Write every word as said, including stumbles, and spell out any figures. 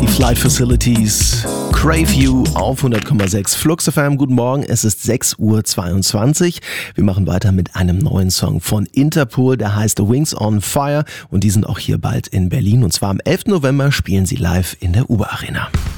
Die Flight Facilities, Crave You auf hundert Komma sechs Flux F M. Guten Morgen, es ist sechs Uhr zweiundzwanzig. Wir machen weiter mit einem neuen Song von Interpol, der heißt Wings on Fire und die sind auch hier bald in Berlin. Und zwar am elften November spielen sie live in der U B A Arena.